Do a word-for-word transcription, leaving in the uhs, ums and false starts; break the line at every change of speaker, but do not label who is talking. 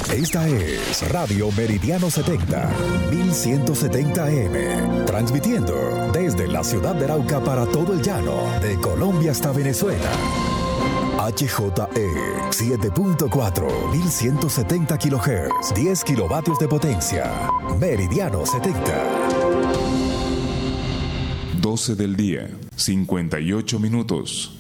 Esta es Radio Meridiano setenta, mil ciento setenta A M, transmitiendo desde la ciudad de Arauca para todo el llano, de Colombia hasta Venezuela. H J E siete punto cuatro, mil ciento setenta kilohertz, diez kilovatios de potencia. Meridiano setenta.
doce del día, cincuenta y ocho minutos.